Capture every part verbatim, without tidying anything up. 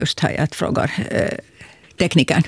just här jag frågar eh, teknikern.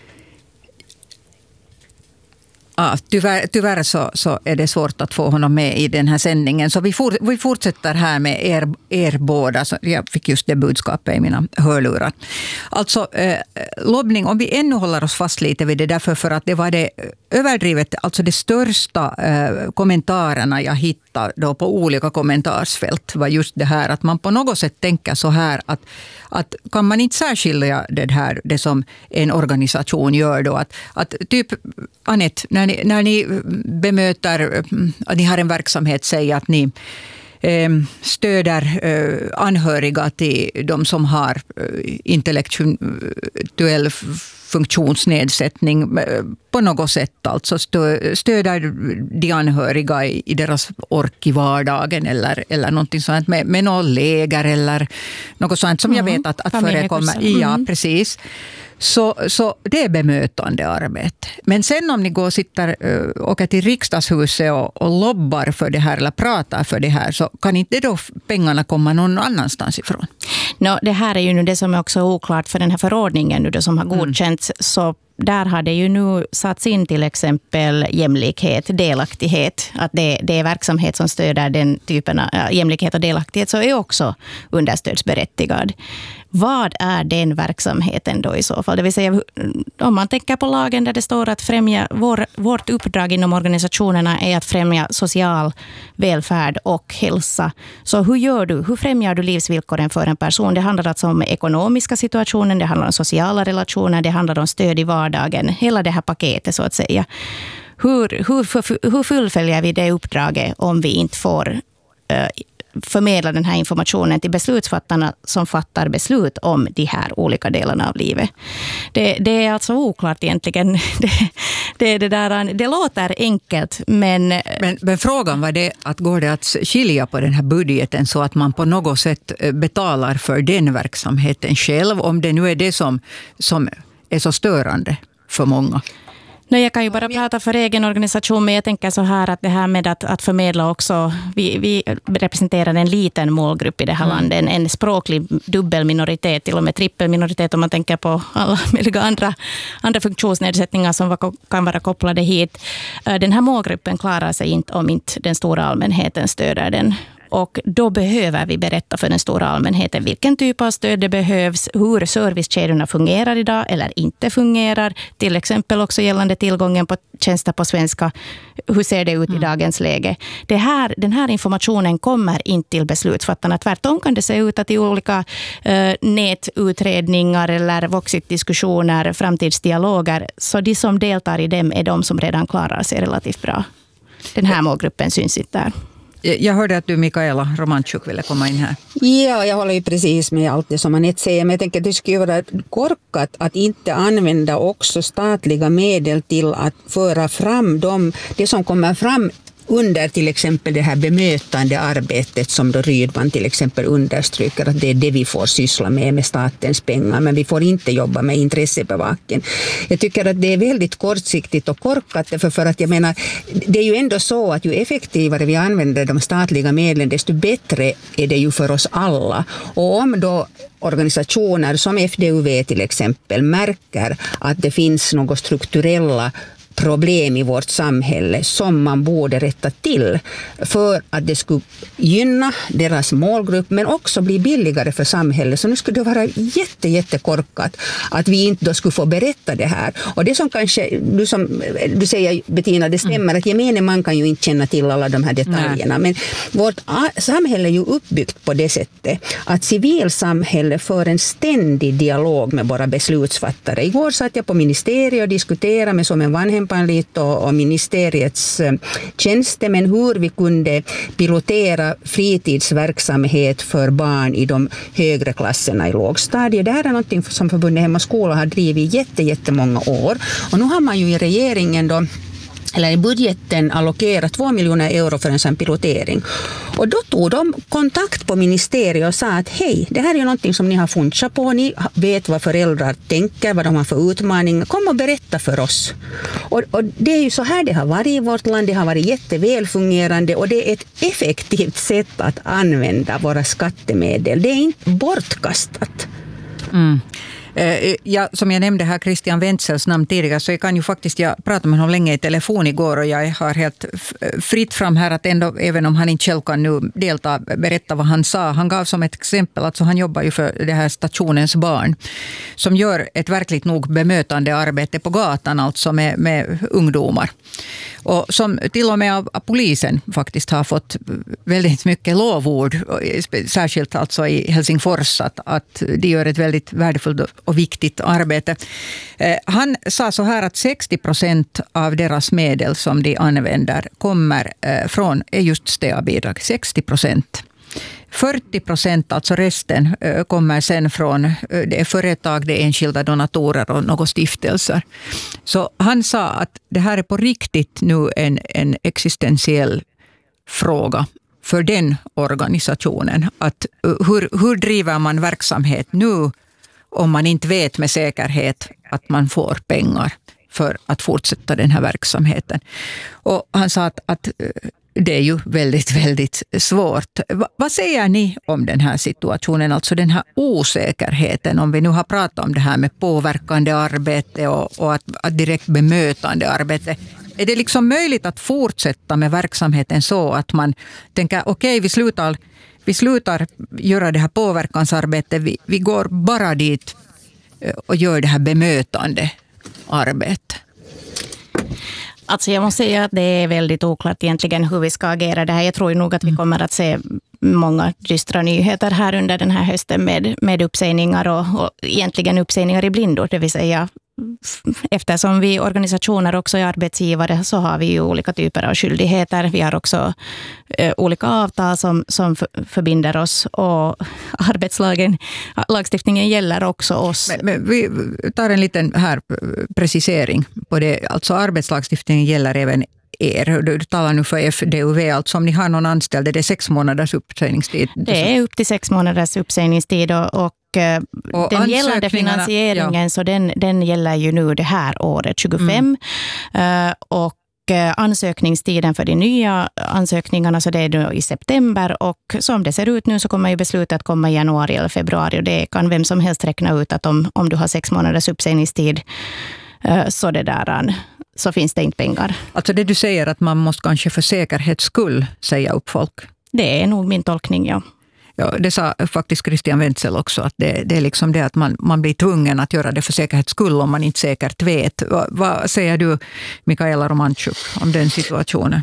Ah, tyvärr tyvärr så, så är det svårt att få honom med i den här sändningen. Så vi, for, vi fortsätter här med er, er båda. Så jag fick just det budskapet i mina hörlurar. Alltså eh, lobbning, om vi ännu håller oss fast lite vid det därför för att det var det överdrivet, alltså det största eh, kommentarerna jag hittade då på olika kommentarsfält var just det här att man på något sätt tänker så här att, att kan man inte särskilja det här, det som en organisation gör då, att, att typ Anette, när ni, när ni bemöter att ni har en verksamhet, säger att ni eh, stöder eh, anhöriga till de som har eh, intellektuell funktionsnedsättning på något sätt, alltså stö, stöder de anhöriga i, i deras ork i vardagen eller, eller någonting sånt med, med något läger eller något sånt som mm. jag vet att, att förekommer. Mm. Ja, precis. Så, så det är bemötande arbete. Men sen om ni går och sitter, åker till riksdagshuset och, och lobbar för det här eller pratar för det här, så kan inte då pengarna komma någon annanstans ifrån? No, det här är ju nu det som är också oklart för den här förordningen nu då som har godkänts. Mm. Så där har det ju nu satts in till exempel jämlikhet, delaktighet. Att det, det är verksamhet som stöder den typen av äh, jämlikhet och delaktighet, så är också understödsberättigad. Vad är den verksamheten då i så fall? Det vill säga, om man tänker på lagen där det står att främja, vår, vårt uppdrag inom organisationerna är att främja social välfärd och hälsa. Så hur gör du? Hur främjar du livsvillkoren för en person? Det handlar alltså om ekonomiska situationen, det handlar om sociala relationer, det handlar om stöd i vardagen. Hela det här paketet så att säga. Hur, hur, hur fullföljer vi det uppdraget om vi inte får uh, förmedla den här informationen till beslutsfattarna som fattar beslut om de här olika delarna av livet. Det, det är alltså oklart egentligen. Det, det, det, där, det låter enkelt, men... men... Men frågan var det att går det att skilja på den här budgeten så att man på något sätt betalar för den verksamheten själv, om det nu är det som, som är så störande för många? Nej, jag kan ju bara prata för egen organisation, men jag tänker så här att det här med att, att förmedla också, vi, vi representerar en liten målgrupp i det här mm. landet, en, en språklig dubbelminoritet, till och med trippelminoritet om man tänker på alla möjliga andra, andra funktionsnedsättningar som var, kan vara kopplade hit. Den här målgruppen klarar sig inte om inte den stora allmänheten stöder den. Och då behöver vi berätta för den stora allmänheten vilken typ av stöd det behövs, hur servicekedjorna fungerar idag eller inte fungerar. Till exempel också gällande tillgången på tjänster på svenska. Hur ser det ut mm. i dagens läge? Det här, den här informationen kommer inte till beslutsfattarna. Tvärtom kan det se ut att i olika eh, nätutredningar eller voxit-diskussioner, framtidsdialoger, så de som deltar i dem är de som redan klarar sig relativt bra. Den här målgruppen syns inte där. Jag hörde att du, Mikaela Romanchuk, ville komma in här. Ja, jag håller ju precis med allt det som Anette säger. Men jag tänker att det skulle vara korkat att inte använda också statliga medel till att föra fram dem, det som kommer fram under till exempel det här bemötande arbetet som då Rydman till exempel understryker att det är det vi får syssla med med statens pengar, men vi får inte jobba med intressebevakning. Jag tycker att det är väldigt kortsiktigt och korkat, för, för att jag menar, det är ju ändå så att ju effektivare vi använder de statliga medlen, desto bättre är det ju för oss alla. Och om då organisationer som F D U V till exempel märker att det finns något strukturella problem i vårt samhälle som man borde rätta till för att det skulle gynna deras målgrupp men också bli billigare för samhället. Så nu skulle det vara jätte, jätte korkat att vi inte då skulle få berätta det här. Och det som kanske, du, som, du säger Bettina, det stämmer mm. att gemene man kan ju inte känna till alla de här detaljerna. Nej. Men vårt samhälle är ju uppbyggt på det sättet att civilsamhälle för en ständig dialog med våra beslutsfattare. Igår satt jag på ministeriet och diskuterade med som en Vanhem och, och ministeriets tjänstemän hur vi kunde pilotera fritidsverksamhet för barn i de högre klasserna i lågstadiet. Det här är något som förbundet Hem och skola har drivit jätte, jättemånga år. Och nu har man ju i regeringen då eller i budgeten allokerat två miljoner euro för en sån pilotering. Och då tog de kontakt på ministeriet och sa att hej, det här är ju någonting som ni har funderat på. Ni vet vad föräldrar tänker, vad de har för utmaningar. Kom och berätta för oss. Och, och det är ju så här det har varit i vårt land. Det har varit jättevälfungerande och det är ett effektivt sätt att använda våra skattemedel. Det är inte bortkastat. Mm. Ja, som jag nämnde här, Christian Wentzels namn tidigare, så jag kan ju faktiskt, jag pratade med honom länge i telefon igår och jag har helt fritt fram här att ändå, även om han inte själv kan nu delta, berätta vad han sa. Han gav som ett exempel, alltså han jobbar ju för det här stationens barn som gör ett verkligt nog bemötande arbete på gatan, alltså med, med ungdomar. Och som till och med av, av polisen faktiskt har fått väldigt mycket lovord, särskilt alltså i Helsingfors, att, att de gör ett väldigt värdefullt och viktigt arbete. Eh, han sa så här att sextio procent av deras medel som de använder kommer eh, från är just S T E A-bidrag. sextio procent. fyrtio procent, alltså resten, eh, kommer sen från eh, det är företag, det är enskilda donatorer och några stiftelser. Så han sa att det här är på riktigt nu en, en existentiell fråga för den organisationen. Att uh, hur, hur driver man verksamhet nu om man inte vet med säkerhet att man får pengar för att fortsätta den här verksamheten. Och han sa att, att det är ju väldigt, väldigt svårt. Va, vad säger ni om den här situationen, alltså den här osäkerheten, om vi nu har pratat om det här med påverkande arbete och, och att, att direkt bemötande arbete. Är det liksom möjligt att fortsätta med verksamheten så att man tänker okej, okay, vi slutar Vi slutar göra det här påverkansarbetet. Vi, vi går bara dit och gör det här bemötande arbetet. Alltså jag måste säga att det är väldigt oklart egentligen hur vi ska agera det här. Jag tror ju nog att vi kommer att se många dystra nyheter här under den här hösten med, med uppsägningar och, och egentligen uppsägningar i blindo. Det vill säga, eftersom vi organisationer också är arbetsgivare så har vi ju olika typer av skyldigheter. Vi har också eh, olika avtal som, som för, förbinder oss och arbetslagen, lagstiftningen gäller också oss. Men, men vi tar en liten här precisering på det. Alltså arbetslagstiftningen gäller även er. Du talar nu för F D U V, alltså om ni har någon anställd, det är sex månaders uppsägningstid. Det är upp till sex månaders uppsägningstid och, och Och den gällande finansieringen, ja. Så den, den gäller ju nu det här året tjugofem. Mm. Uh, och ansökningstiden för de nya ansökningarna så det är nu i september och som det ser ut nu så kommer ju beslutet komma i januari eller februari och det kan vem som helst räkna ut att om, om du har sex månaders uppsägningstid uh, så det där så finns det inte pengar. Alltså det du säger att man måste kanske för säkerhets skull säga upp folk? Det är nog min tolkning, ja. Ja, det sa faktiskt Christian Wentzell också, att det, det är liksom det att man, man blir tvungen att göra det för säkerhets skull om man inte säkert vet. Va, vad säger du, Mikaela Romanchuk, om den situationen?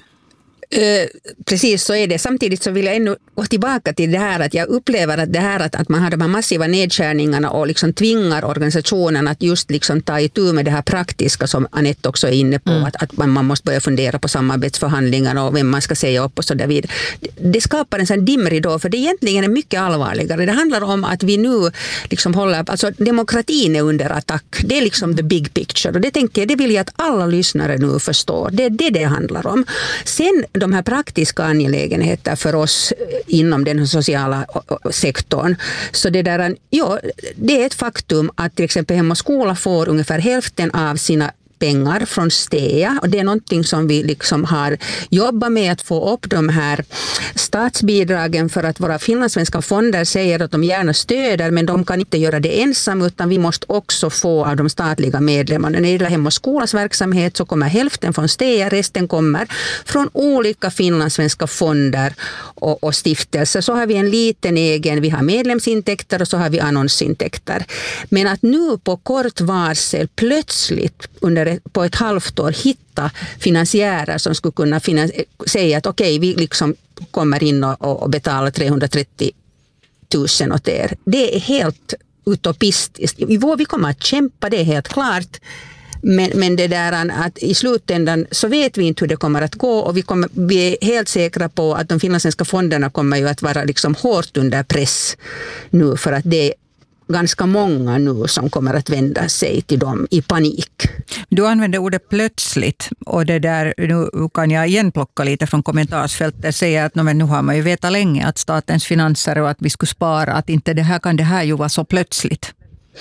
Uh, precis så är det. Samtidigt så vill jag ännu gå tillbaka till det här att jag upplever att det här att, att man har de här massiva nedskärningarna och liksom tvingar organisationen att just liksom ta itu med det här praktiska som Anette också är inne på, mm. att, att man, man måste börja fundera på samarbetsförhandlingarna och vem man ska säga upp och så där vidare. Det, det skapar en sån dimridå för det egentligen är mycket allvarligare. Det handlar om att vi nu liksom håller, alltså demokratin är under attack. Det är liksom the big picture och det tänker jag, det vill jag att alla lyssnare nu förstår. Det är det det handlar om. Sen de här praktiska angelägenheter för oss inom den sociala sektorn. Så det där, ja, det är ett faktum att till exempel Hem och skola får ungefär hälften av sina pengar från S T E A och det är någonting som vi liksom har jobbat med att få upp de här statsbidragen för att våra finlandssvenska fonder säger att de gärna stöder men de kan inte göra det ensam utan vi måste också få av de statliga medlemmarna. När det gäller Hem och skolas verksamhet så kommer hälften från S T E A, resten kommer från olika finlandssvenska fonder och, och stiftelser. Så har vi en liten egen, vi har medlemsintäkter och så har vi annonsintäkter. Men att nu på kort varsel plötsligt under på ett halvt år hitta finansiärer som skulle kunna finansi- säga att okej, okay, vi liksom kommer in och, och betalar trehundratrettio tusen åt er. Det är helt utopistiskt. Vi kommer att kämpa, det är helt klart. Men, men det där att i slutändan så vet vi inte hur det kommer att gå och vi, kommer, vi är helt säkra på att de finlandssvenska fonderna kommer ju att vara liksom hårt under press nu för att det är ganska många nu som kommer att vända sig till dem i panik. Du använder ordet plötsligt och det där, nu kan jag igen plocka lite från kommentarsfältet säga att men nu har man ju vetat länge att statens finanser och att vi skulle spara, att inte det här kan det här ju vara så plötsligt.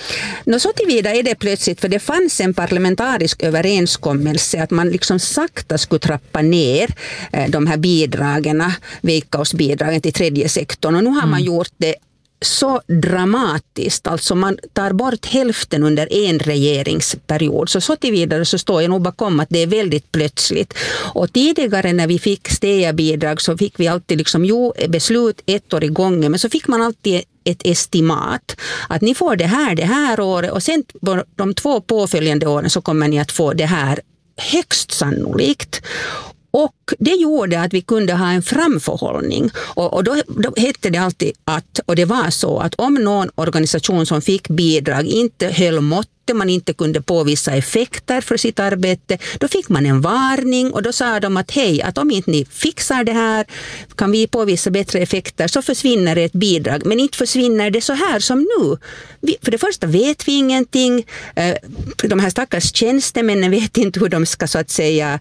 Nå, så tillvida är det plötsligt för det fanns en parlamentarisk överenskommelse att man liksom sakta skulle trappa ner de här bidragen, veikkausbidragen till tredje sektorn och nu har mm. man gjort det så dramatiskt, alltså man tar bort hälften under en regeringsperiod, så så tillvidare så står jag nog bakom att det är väldigt plötsligt. Och tidigare när vi fick STEA-bidrag så fick vi alltid liksom, jo, beslut ett år i gången, men så fick man alltid ett estimat att ni får det här det här året och sen de två påföljande åren så kommer ni att få det här högst sannolikt. Och det gjorde att vi kunde ha en framförhållning. Och, och då, då hette det alltid att, och det var så att om någon organisation som fick bidrag inte höll mått, man inte kunde påvisa effekter för sitt arbete, då fick man en varning och då sa de att hej, att om inte ni fixar det här, kan vi påvisa bättre effekter, så försvinner ett bidrag. Men inte försvinner det så här som nu. Vi, för det första vet vi ingenting. De här stackars tjänstemännen vet inte hur de ska så att säga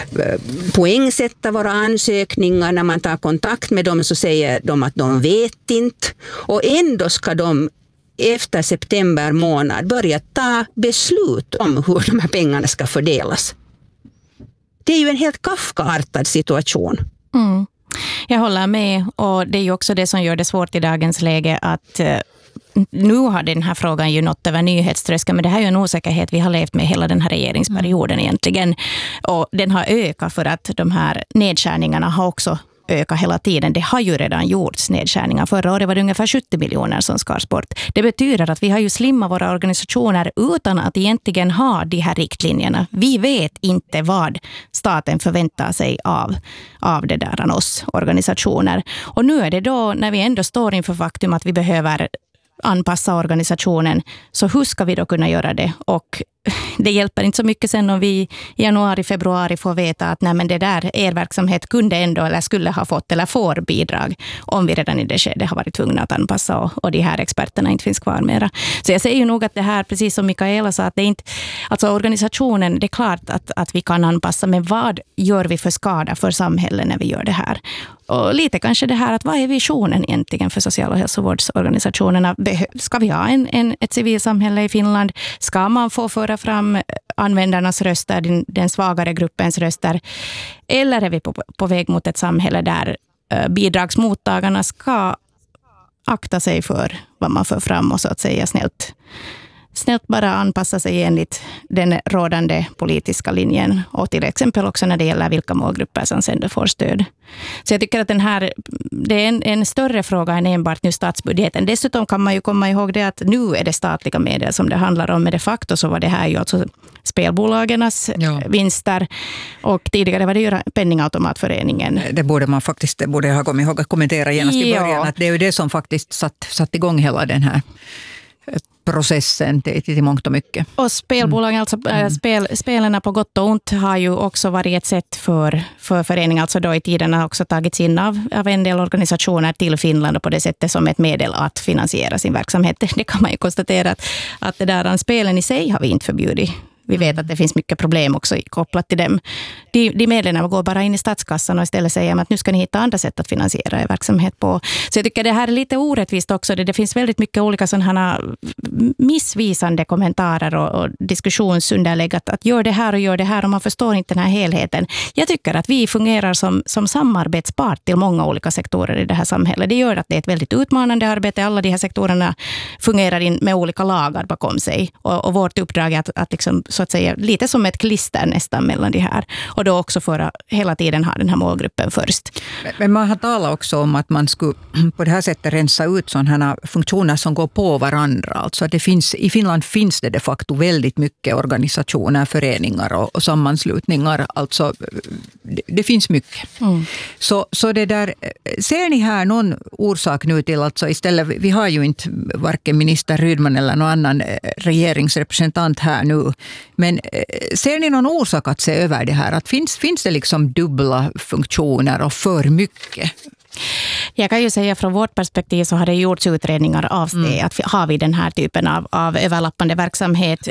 poängsätta våra ansökningar. När man tar kontakt med dem så säger de att de vet inte. Och ändå ska de efter september månad börja ta beslut om hur de här pengarna ska fördelas. Det är ju en helt kafkaartad situation. Mm. Jag håller med, och det är ju också det som gör det svårt i dagens läge att eh, nu har den här frågan ju nått över nyhetströskeln, men det här är ju en osäkerhet vi har levt med hela den här regeringsperioden egentligen. Och den har ökat för att de här nedskärningarna har också öka hela tiden. Det har ju redan gjorts nedskärningar. Förra året var det ungefär sjuttio miljoner som skars bort. Det betyder att vi har ju slimmat våra organisationer utan att egentligen ha de här riktlinjerna. Vi vet inte vad staten förväntar sig av, av det där av oss organisationer. Och nu är det då, när vi ändå står inför faktum att vi behöver anpassa organisationen, så hur ska vi då kunna göra det? Och det hjälper inte så mycket sen om vi i januari, februari får veta att nej, men det där, er verksamhet kunde ändå eller skulle ha fått eller får bidrag, om vi redan i det skedet har varit tvungna att anpassa och, och de här experterna inte finns kvar mera. Så jag säger ju nog att det här, precis som Mikaela sa, att det är inte, alltså organisationen, det är klart att, att vi kan anpassa, men vad gör vi för skada för samhället när vi gör det här? Och lite kanske det här att vad är visionen egentligen för social- och hälsovårdsorganisationerna? Ska vi ha en, en, ett civilsamhälle i Finland? Ska man få föra fram användarnas röster, den, den svagare gruppens röster? Eller är vi på, på väg mot ett samhälle där uh, bidragsmottagarna ska akta sig för vad man för fram och så att säga snällt snällt bara anpassa sig enligt den rådande politiska linjen, och till exempel också när det gäller vilka målgrupper som sen får stöd. Så jag tycker att den här, det är en, en större fråga än enbart nu statsbudgeten. Dessutom kan man ju komma ihåg det att nu är det statliga medel som det handlar om, men de facto så var det här ju alltså spelbolagens ja. vinster, och tidigare var det ju Penningautomatföreningen. Det borde man faktiskt det borde jag ha kommit ihåg att kommentera genast i början, ja. att det är ju det som faktiskt satt, satt igång hela den här processen till, till mångt och mycket. Och spelbolagen, alltså mm. spel, spelarna på gott och ont har ju också varit ett sätt för, för föreningar, alltså då i tiden har också tagits in av, av en del organisationer till Finland och på det sättet som ett medel att finansiera sin verksamhet. Det kan man ju konstatera att, att det där spelen i sig har vi inte förbjudit. Vi vet att det finns mycket problem också kopplat till dem. De, de medlen går bara in i statskassan och istället säger att nu ska ni hitta andra sätt att finansiera er verksamhet på. Så jag tycker det här är lite orättvist också. Det, det finns väldigt mycket olika sådana missvisande kommentarer och, och diskussionsunderlägg att, att gör det här och gör det här och man förstår inte den här helheten. Jag tycker att vi fungerar som, som samarbetspart till många olika sektorer i det här samhället. Det gör att det är ett väldigt utmanande arbete. Alla de här sektorerna fungerar in med olika lagar bakom sig. Och, och vårt uppdrag är att, att liksom så att säga lite som ett klister nästan mellan de här. Och då också för att hela tiden ha den här målgruppen först. Men man har talat också om att man skulle på det här sättet rensa ut sådana funktioner som går på varandra. Alltså det finns, i Finland finns det de facto väldigt mycket organisationer, föreningar och, och sammanslutningar. Alltså det, det finns mycket. Mm. Så, så det där, ser ni här någon orsak nu till, alltså istället, vi har ju inte varken minister Rydman eller någon annan regeringsrepresentant här nu. Men ser ni någon orsak att se över det här? Att finns, finns det liksom dubbla funktioner och för mycket? Jag kan ju säga från vårt perspektiv så har det gjorts utredningar av det. Mm. Att har vi den här typen av, av överlappande verksamhet?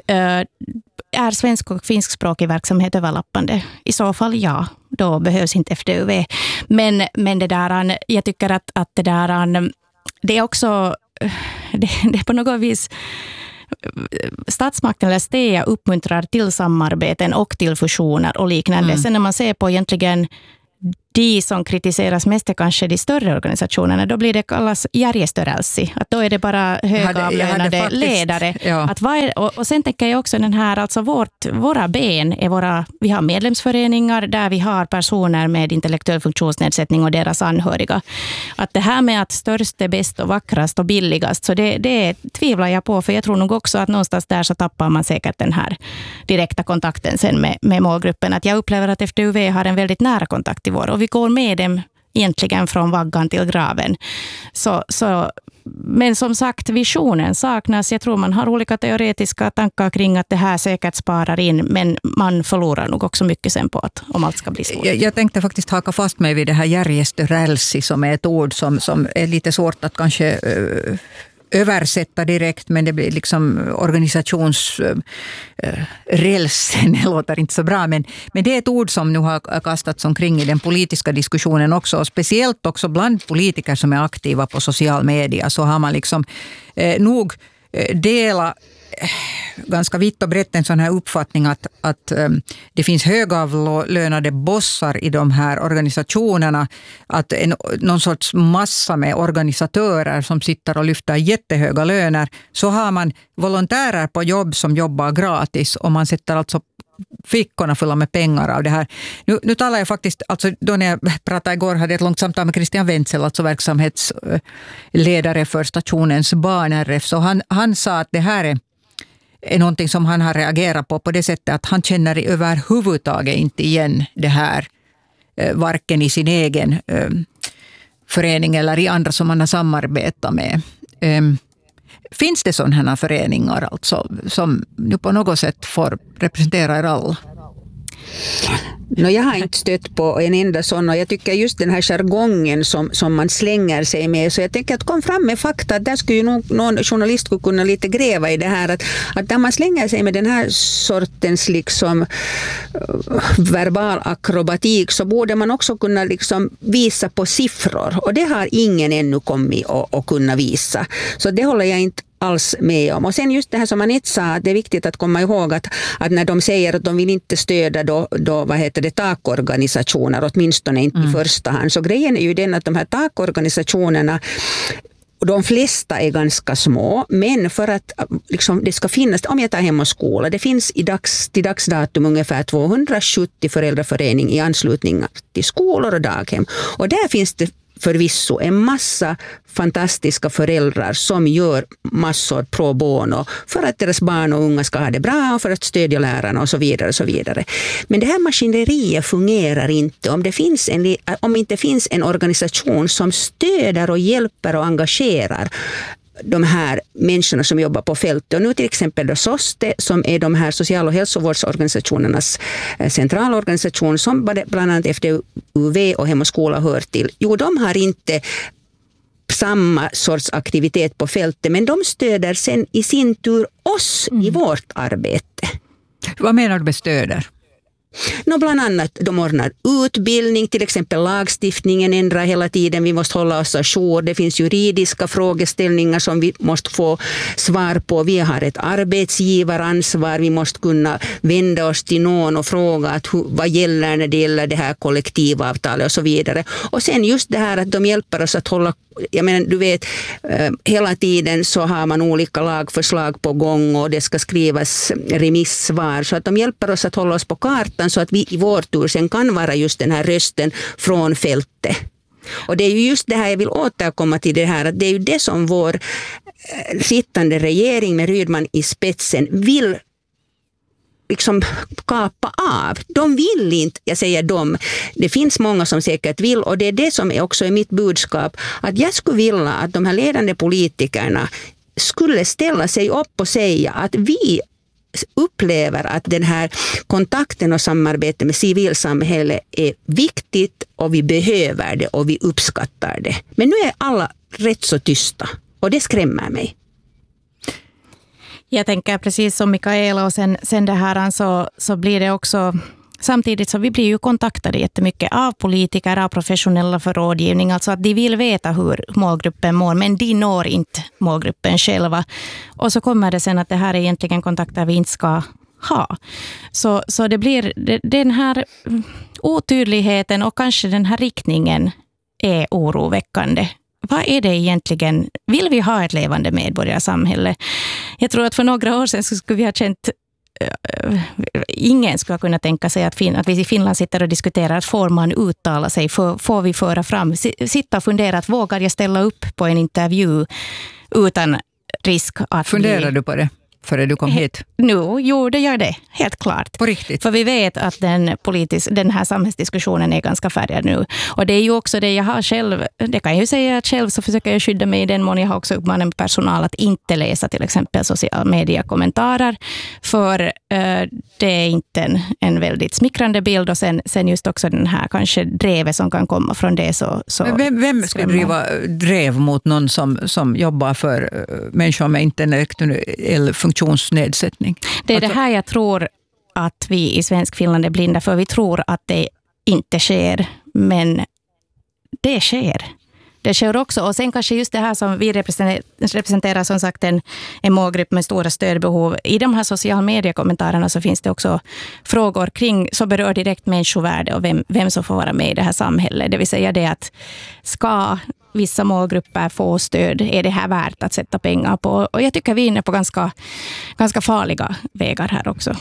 Är svensk och finskspråkig verksamhet överlappande? I så fall ja, då behövs inte F D U V. Men, men det där, jag tycker att, att det där, det är också, det, det är på något vis, statsmakten eller STEA uppmuntrar till samarbeten och till fusioner och liknande. Mm. Sen när man ser på egentligen de som kritiseras mest är kanske de större organisationerna. Då blir det kallas järjestörelse. Att då är det bara högavlönade ledare. Ja. Att vad är, och, och sen tänker jag också den här, alltså vårt, våra ben är våra, vi har medlemsföreningar där vi har personer med intellektuell funktionsnedsättning och deras anhöriga. Att det här med att störst är bäst och vackrast och billigast, så det, det tvivlar jag på, för jag tror nog också att någonstans där så tappar man säkert den här direkta kontakten sen med, med målgruppen. Att jag upplever att F D U V har en väldigt nära kontakt i vår, och vi går med dem egentligen från vaggan till graven. Så, så, men som sagt, visionen saknas. Jag tror man har olika teoretiska tankar kring att det här säkert sparar in, men man förlorar nog också mycket sen på att om allt ska bli svårt. Jag, jag tänkte faktiskt haka fast mig vid det här järjestörelse, som är ett ord som, som är lite svårt att kanske uh, översätta direkt, men det blir liksom organisationsrälsen, det låter inte så bra, men, men det är ett ord som nu har kastats omkring i den politiska diskussionen också, och speciellt också bland politiker som är aktiva på social media, så har man liksom eh, nog eh, delat ganska vitt och brett en sån här uppfattning att, att um, det finns högavlönade bossar i de här organisationerna, att en, någon sorts massa med organisatörer som sitter och lyfter jättehöga löner. Så har man volontärer på jobb som jobbar gratis, och man sätter alltså fickorna fulla med pengar av det här. Nu, nu talar jag faktiskt, alltså då när jag pratade igår hade jag ett långt samtal med Christian Wenzel, alltså verksamhetsledare för stationens barn R F, så han, han sa att det här är är någonting som han har reagerat på på det sättet att han känner överhuvudtaget inte igen det här, eh, varken i sin egen eh, förening eller i andra som han har samarbetat med. Eh, finns det sådana här föreningar alltså, som nu på något sätt får representera er alla? No, jag har inte stött på en enda sån, och jag tycker just den här jargongen som, som man slänger sig med, så jag tänker att kom fram med fakta, att där skulle ju någon, någon journalist kunna lite gräva i det här, att, att när man slänger sig med den här sortens liksom uh, verbal akrobatik, så borde man också kunna liksom visa på siffror, och det har ingen ännu kommit att, att kunna visa, så det håller jag inte alls med om. Och sen just det här som Anette sa, det är viktigt att komma ihåg att, att när de säger att de vill inte stödja då, då vad heter det, takorganisationer, åtminstone inte mm. i första hand, så grejen är ju den att de här takorganisationerna, de flesta är ganska små, men för att liksom, det ska finnas, om jag tar Hem och skola, det finns i dags, till dagsdatum ungefär tvåhundrasjuttio föräldraförening i anslutning till skolor och daghem, och där finns det förvisso en massa fantastiska föräldrar som gör massor pro bono för att deras barn och unga ska ha det bra och för att stödja lärarna och så vidare och så vidare. Men det här maskineriet fungerar inte om det finns en, om inte finns en organisation som stöder och hjälper och engagerar de här människorna som jobbar på fältet. Och nu till exempel då SOSTE, som är de här social- och hälsovårdsorganisationernas centralorganisation, som bland annat F D U V och Hem och skola hör till. Jo, de har inte samma sorts aktivitet på fältet, men de stöder sen i sin tur oss mm. i vårt arbete. Vad menar du med stöder? No, bland annat de ordnar utbildning, till exempel lagstiftningen ändrar hela tiden, vi måste hålla oss ajour, det finns juridiska frågeställningar som vi måste få svar på, vi har ett arbetsgivaransvar, vi måste kunna vända oss till någon och fråga att hur, vad gäller när det gäller det här kollektivavtalet och så vidare. Och sen just det här att de hjälper oss att hålla, jag menar du vet, hela tiden så har man olika lagförslag på gång och det ska skrivas remissvar, så att de hjälper oss att hålla oss på kartan så att vi i vår tur sen kan vara just den här rösten från fältet. Och det är ju just det här jag vill återkomma till, det här att det är ju det som vår sittande regering med Rydman i spetsen vill liksom kapa av. De vill inte, jag säger de, det finns många som säkert vill, och det är det som är också mitt budskap, att jag skulle vilja att de här ledande politikerna skulle ställa sig upp och säga att vi upplever att den här kontakten och samarbetet med civilsamhället är viktigt och vi behöver det och vi uppskattar det. Men nu är alla rätt så tysta och det skrämmer mig. Jag tänker precis som Mikaela, och sen, sen det här så, så blir det också, samtidigt så vi blir ju kontaktade jättemycket av politiker, av professionella för rådgivning, alltså att de vill veta hur målgruppen mår, men de når inte målgruppen själva. Och så kommer det sen att det här är egentligen kontakter vi inte ska ha. Så, så det blir den här otydligheten och kanske den här riktningen är oroväckande. Vad är det egentligen? Vill vi ha ett levande medborgarsamhälle? Jag tror att för några år sedan så skulle vi ha känt ingen skulle kunna tänka sig att, fin- att vi i Finland sitter och diskuterar att får man uttala sig, får, får vi föra fram, sitta och fundera att vågar jag ställa upp på en intervju utan risk att Funderar vi... du på det före du kom hit? Nu gjorde jag det, helt klart. På riktigt? För vi vet att den, politisk, den här samhällsdiskussionen är ganska färgad nu. Och det är ju också det jag har själv, det kan jag ju säga att själv så försöker jag skydda mig i den mån jag har också uppmanat min personal att inte läsa till exempel sociala mediekommentarer. För eh, det är inte en, en väldigt smickrande bild och sen, sen just också den här kanske drevet som kan komma från det. Så, så vem, vem ska driva drev mot någon som, som jobbar för uh, människor med intellektuell funktionsnedsättning? Det är alltså, det här jag tror att vi i svensk Finland är blinda för. Vi tror att det inte sker, men det sker. Det sker också. Och sen kanske just det här som vi representerar, representerar som sagt en, en målgrupp med stora stödbehov. I de här sociala mediekommentarerna så finns det också frågor kring som berör direkt människovärde och vem, vem som får vara med i det här samhället. Det vill säga det att ska vissa målgrupper få stöd, är det här värt att sätta pengar på? Och jag tycker vi är inne på ganska, ganska farliga vägar här också.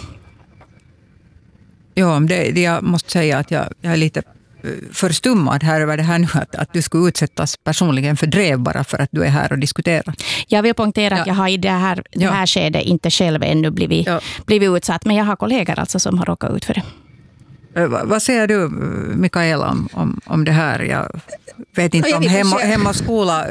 Ja, det, det jag måste säga att jag, jag är lite förstummad här över det här nu, att, att du skulle utsättas personligen för drev bara för att du är här och diskuterar. Jag vill poängtera ja. att jag har i det här, det här ja. skedet inte själv ännu blivit, ja. blivit utsatt, men jag har kollegor alltså som har råkat ut för det. Vad säger du, Mikaela, om, om, om det här? Jag vet inte om hemma, hemma skola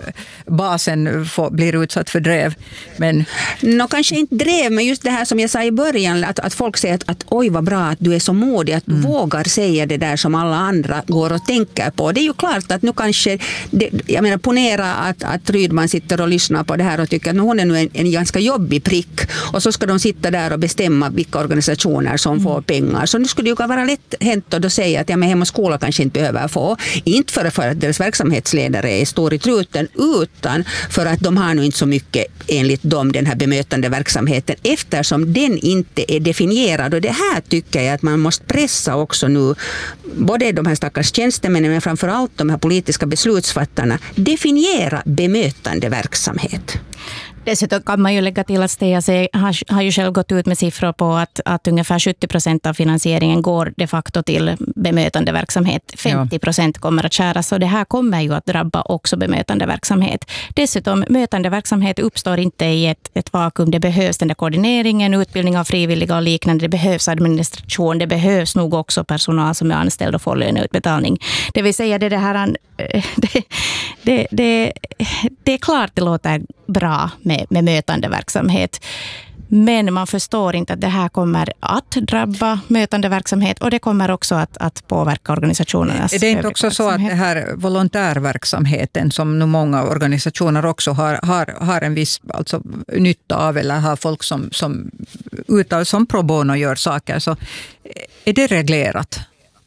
basen får, blir utsatt för drev. Men... Nå, kanske inte drev, men just det här som jag sa i början, att, att folk säger att, att oj vad bra att du är så modig, att du mm. vågar säga det där som alla andra går och tänker på. Det är ju klart att nu kanske, det, jag menar ponera att, att Rydman sitter och lyssnar på det här och tycker att hon är nu en, en ganska jobbig prick, och så ska de sitta där och bestämma vilka organisationer som mm. får pengar. Så nu skulle det ju vara lätt hänt att säga att ja, men Hem och skola kanske inte behöver få. Inte för, för att deras verksamhetsledare är stor i truten, utan för att de har nu inte så mycket enligt dem den här bemötande verksamheten, eftersom den inte är definierad. Och det här tycker jag att man måste pressa också nu, både de här stackars tjänstemännen men framförallt de här politiska beslutsfattarna, definiera bemötande verksamhet. Dessutom kan man ju lägga till att Stea har, har ju själv gått ut med siffror på att, att ungefär sjuttio procent av finansieringen går de facto till bemötande verksamhet. femtio procent kommer att skäras, och det här kommer ju att drabba också bemötande verksamhet. Dessutom, mötande verksamhet uppstår inte i ett, ett vakuum. Det behövs den där koordineringen, utbildning av frivilliga och liknande. Det behövs administration. Det behövs nog också personal som är anställd och får löneutbetalning. Det vill säga det, det här... Det, det, det, det är klart det låter bra med, med mötande verksamhet. Men man förstår inte att det här kommer att drabba mötande verksamhet, och det kommer också att, att påverka organisationernas. Är det inte också så att det här volontärverksamheten som nu många organisationer också har, har, har en viss alltså, nytta av, eller har folk som, som, utav, som pro bono gör saker, så är det reglerat?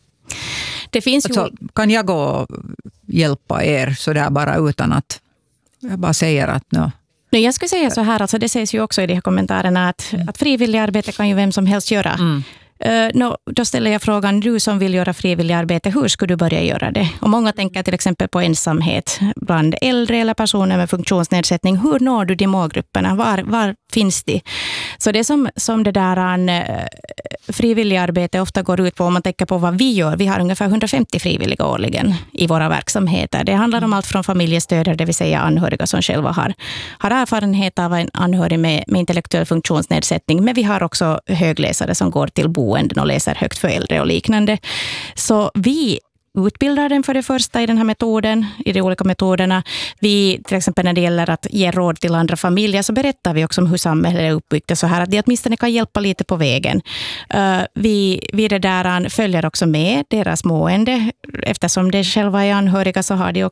Det finns alltså, ju... Kan jag gå och hjälpa er så där bara utan att jag bara säger att no. Nej, jag skulle säga så här, alltså det sägs ju också i de här kommentarerna att, mm. att frivillig arbete kan ju vem som helst göra. Mm. Uh, no, då ställer jag frågan, du som vill göra frivillig arbete, hur ska du börja göra det? Och många tänker till exempel på ensamhet bland äldre eller personer med funktionsnedsättning. Hur når du de målgrupperna? Var, var finns de? Så det som, som det där uh, frivillig arbete ofta går ut på, om man tänker på vad vi gör, vi har ungefär hundrafemtio frivilliga årligen i våra verksamheter. Det handlar om allt från familjestödare, det vill säga anhöriga som själva har, har erfarenhet av en anhörig med, med intellektuell funktionsnedsättning, men vi har också högläsare som går till bo och läser högt för äldre och liknande. Så vi utbildar den för det första i den här metoden, i de olika metoderna. Vi, till exempel när det gäller att ge råd till andra familjer, så berättar vi också om hur samhället är uppbyggt, så här att det åtminstone kan hjälpa lite på vägen. Uh, vi, vi det där följer också med deras mående. Eftersom de själva är anhöriga så har de också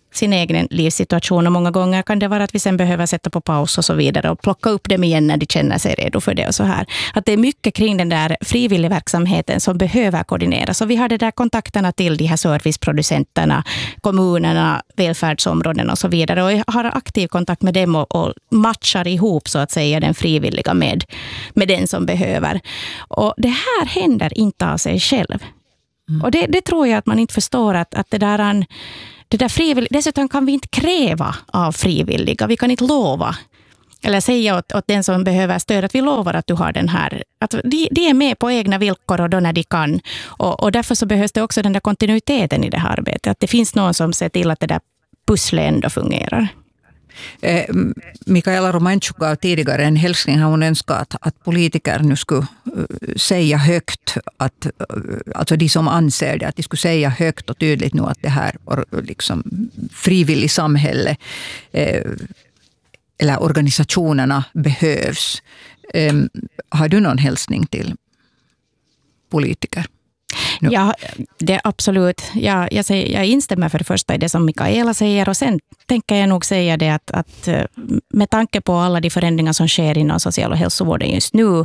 sin egen livssituation, och många gånger kan det vara att vi sen behöver sätta på paus och så vidare och plocka upp dem igen när de känner sig redo för det och så här. Att det är mycket kring den där frivillig verksamheten som behöver koordineras, och vi har det där kontakterna till de här serviceproducenterna, kommunerna, välfärdsområden och så vidare, och jag har aktiv kontakt med dem och, och matchar ihop så att säga den frivilliga med, med den som behöver. Och det här händer inte av sig själv. Mm. Och det, det tror jag att man inte förstår, att, att det där är Det där frivilliga, dessutom kan vi inte kräva av frivilliga. Vi kan inte lova eller säga åt, åt den som behöver stöd att vi lovar att du har den här. Att de, de är med på egna villkor och då när de kan. Och, och därför så behövs det också den där kontinuiteten i det här arbetet. Att det finns någon som ser till att det där pusslet ändå fungerar. Eh, Mikaela Romanchuk gav tidigare en hälsning. Hon önskade att, att politiker nu skulle uh, säga högt, att, uh, alltså de som anser det, att de skulle säga högt och tydligt nu att det här or, liksom, frivillig samhälle eh, eller organisationerna behövs. Eh, har du någon hälsning till politiker? No. Ja, det är absolut. Jag, jag, säger, jag instämmer för det första i det som Mikaela säger, och sen tänker jag nog säga det att, att med tanke på alla de förändringar som sker inom social- och hälsovården just nu,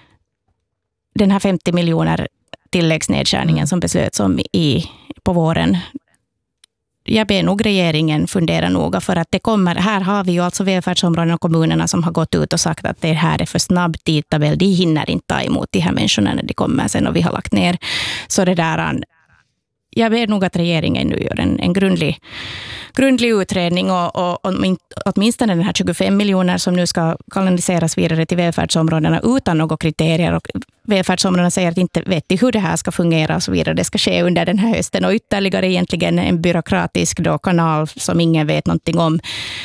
den här femtio miljoner tilläggsnedskärningen mm. som beslöts om i, på våren, jag ber nog regeringen fundera noga, för att det kommer, här har vi ju alltså välfärdsområden och kommunerna som har gått ut och sagt att det här är för snabb tidtabell, de hinner inte ta emot de här människorna när de kommer sen och vi har lagt ner. Så det där, jag ber nog att regeringen nu gör en, en grundlig, grundlig utredning och, och, och åtminstone den här tjugofem miljoner som nu ska kanaliseras vidare till välfärdsområdena utan några kriterier, och välfärdsområdena säger att inte vet hur det här ska fungera och så vidare. Det ska ske under den här hösten, och ytterligare egentligen en byråkratisk då kanal som ingen vet någonting om.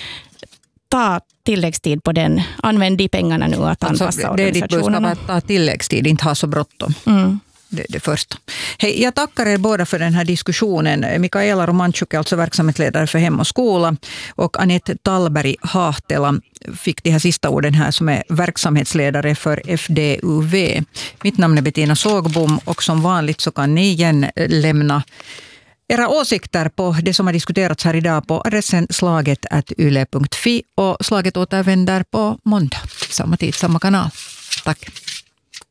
Ta tilläggstid på den. Använd de pengarna nu att anpassa alltså, det är ditt budskap att ta tilläggstid, inte ha så bråttom. Mm. Det, det första. Hej, jag tackar er båda för den här diskussionen. Mikaela Romanchuk är alltså verksamhetsledare för Hem och skola, och Anette Tallberg Hahtela fick de här sista orden här, som är verksamhetsledare för F D U V. Mitt namn är Bettina Sågbom, och som vanligt så kan ni igen lämna era åsikter på det som har diskuterats här idag på adressen slaget at yle punkt fi, och slaget återvänder på måndag, samma tid, samma kanal. Tack.